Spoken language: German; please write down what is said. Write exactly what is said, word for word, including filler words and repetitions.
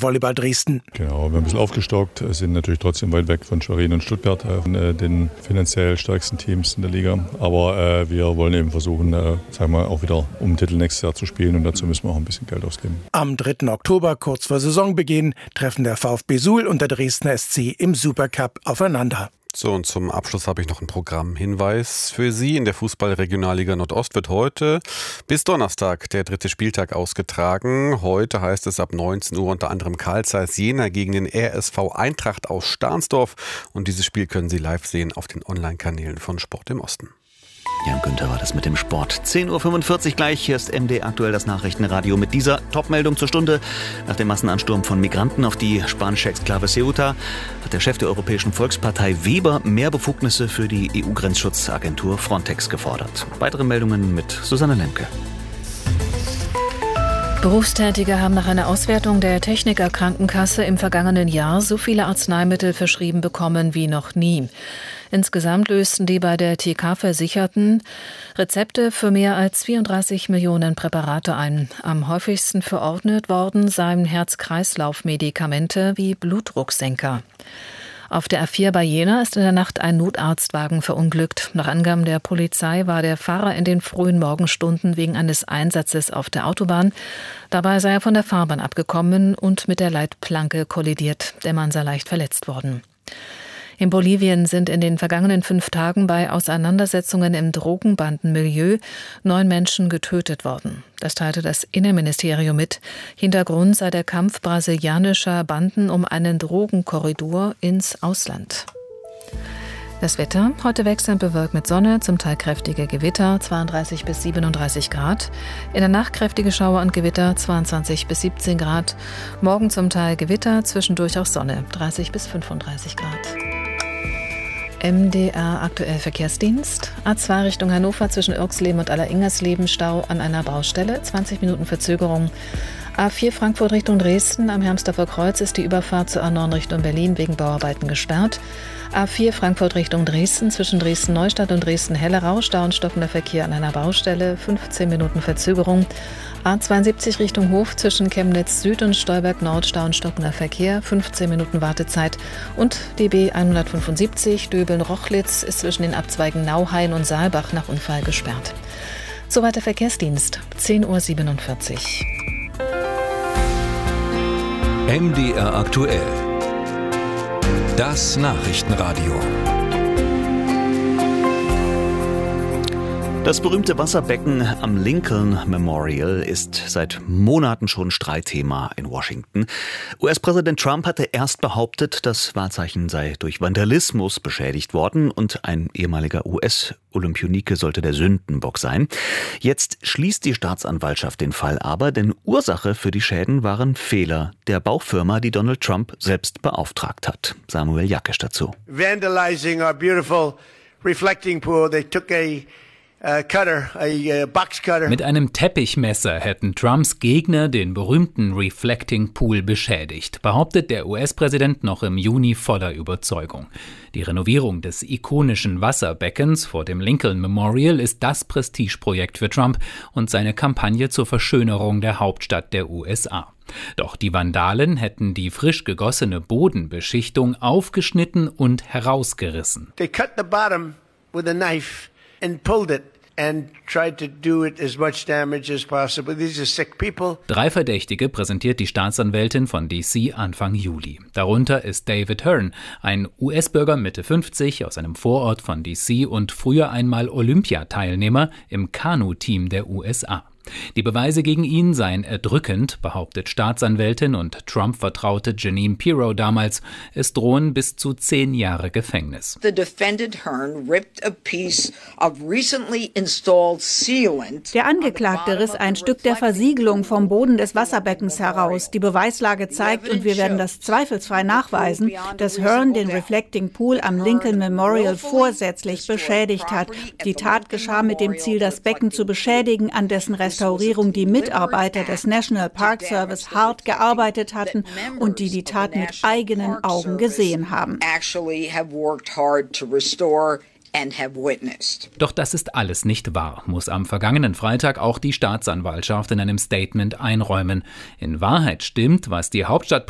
Volleyball Dresden. Genau, wir haben ein bisschen aufgestockt, sind natürlich trotzdem weit weg von Schwerin und Stuttgart, äh, den finanziell stärksten Teams in der Liga. Aber äh, wir wollen eben versuchen, äh, sagen wir, auch wieder um den Titel nächstes Jahr zu spielen und dazu müssen wir auch ein bisschen Geld ausgeben. Am dritten Oktober, kurz vor Saisonbeginn, treffen der VfB Suhl und der Dresdner S C im Supercup aufeinander. So, und zum Abschluss habe ich noch einen Programmhinweis für Sie. In der Fußball-Regionalliga Nordost wird heute bis Donnerstag der dritte Spieltag ausgetragen. Heute heißt es ab neunzehn Uhr unter anderem Carl Zeiss Jena gegen den R S V Eintracht aus Stahnsdorf. Und dieses Spiel können Sie live sehen auf den Online-Kanälen von Sport im Osten. Jan Günther war das mit dem Sport. zehn Uhr fünfundvierzig gleich. Hier ist M D aktuell das Nachrichtenradio mit dieser Topmeldung zur Stunde. Nach dem Massenansturm von Migranten auf die spanische Exklave Ceuta hat der Chef der Europäischen Volkspartei Weber mehr Befugnisse für die E U-Grenzschutzagentur Frontex gefordert. Weitere Meldungen mit Susanne Lemke. Berufstätige haben nach einer Auswertung der Techniker Krankenkasse im vergangenen Jahr so viele Arzneimittel verschrieben bekommen wie noch nie. Insgesamt lösten die bei der T K-Versicherten Rezepte für mehr als vierunddreißig Millionen Präparate ein. Am häufigsten verordnet worden seien Herz-Kreislauf-Medikamente wie Blutdrucksenker. Auf der A vier bei Jena ist in der Nacht ein Notarztwagen verunglückt. Nach Angaben der Polizei war der Fahrer in den frühen Morgenstunden wegen eines Einsatzes auf der Autobahn. Dabei sei er von der Fahrbahn abgekommen und mit der Leitplanke kollidiert. Der Mann sei leicht verletzt worden. In Bolivien sind in den vergangenen fünf Tagen bei Auseinandersetzungen im Drogenbandenmilieu neun Menschen getötet worden. Das teilte das Innenministerium mit. Hintergrund sei der Kampf brasilianischer Banden um einen Drogenkorridor ins Ausland. Das Wetter, heute wechselnd bewölkt mit Sonne, zum Teil kräftige Gewitter, zweiunddreißig bis siebenunddreißig Grad. In der Nacht kräftige Schauer und Gewitter, zweiundzwanzig bis siebzehn Grad. Morgen zum Teil Gewitter, zwischendurch auch Sonne, dreißig bis fünfunddreißig Grad. M D R aktuell Verkehrsdienst. A zwei Richtung Hannover zwischen Irxleben und Alleringers-Leben Stau an einer Baustelle, zwanzig Minuten Verzögerung. A vier Frankfurt Richtung Dresden, am Hermsdorfer Kreuz ist die Überfahrt zur A neun Richtung Berlin wegen Bauarbeiten gesperrt. A vier Frankfurt Richtung Dresden zwischen Dresden-Neustadt und Dresden-Hellerau, Stau und stockender Verkehr an einer Baustelle, fünfzehn Minuten Verzögerung. A zweiundsiebzig Richtung Hof zwischen Chemnitz Süd und Stolberg Nord, Stau und stockender Verkehr, fünfzehn Minuten Wartezeit. Und die B hundertfünfundsiebzig Döbeln-Rochlitz ist zwischen den Abzweigen Nauhain und Saalbach nach Unfall gesperrt. Soweit der Verkehrsdienst, zehn Uhr siebenundvierzig. M D R aktuell. Das Nachrichtenradio. Das berühmte Wasserbecken am Lincoln Memorial ist seit Monaten schon Streitthema in Washington. U S-Präsident Trump hatte erst behauptet, das Wahrzeichen sei durch Vandalismus beschädigt worden und ein ehemaliger U S-Olympionike sollte der Sündenbock sein. Jetzt schließt die Staatsanwaltschaft den Fall aber, denn Ursache für die Schäden waren Fehler der Baufirma, die Donald Trump selbst beauftragt hat. Samuel Jakisch dazu. Vandalizing our beautiful reflecting pool, they took a Uh, cutter, a, a box cutter. Mit einem Teppichmesser hätten Trumps Gegner den berühmten Reflecting Pool beschädigt, behauptet der U S-Präsident noch im Juni voller Überzeugung. Die Renovierung des ikonischen Wasserbeckens vor dem Lincoln Memorial ist das Prestigeprojekt für Trump und seine Kampagne zur Verschönerung der Hauptstadt der U S A. Doch die Vandalen hätten die frisch gegossene Bodenbeschichtung aufgeschnitten und herausgerissen. They cut the bottom with a knife and pulled it. And tried to do it as much damage as possible. These are sick people. Drei Verdächtige präsentiert die Staatsanwältin von D C Anfang Juli. Darunter ist David Hearn, ein U S-Bürger Mitte fünfzig aus einem Vorort von D C und früher einmal Olympiateilnehmer im Kanu-Team der U S A. Die Beweise gegen ihn seien erdrückend, behauptet Staatsanwältin und Trump-Vertraute Jeanine Pirro damals. Es drohen bis zu zehn Jahre Gefängnis. The defendant Hearn ripped a piece of recently installed sealant. Der Angeklagte riss ein Stück der Versiegelung vom Boden des Wasserbeckens heraus. Die Beweislage zeigt, und wir werden das zweifelsfrei nachweisen, dass Hearn den Reflecting Pool am Lincoln Memorial vorsätzlich beschädigt hat. Die Tat geschah mit dem Ziel, das Becken zu beschädigen, an dessen Restaurierung die Mitarbeiter des National Park Service hart gearbeitet hatten und die die Tat mit eigenen Augen gesehen haben. Doch das ist alles nicht wahr, muss am vergangenen Freitag auch die Staatsanwaltschaft in einem Statement einräumen. In Wahrheit stimmt, was die Hauptstadt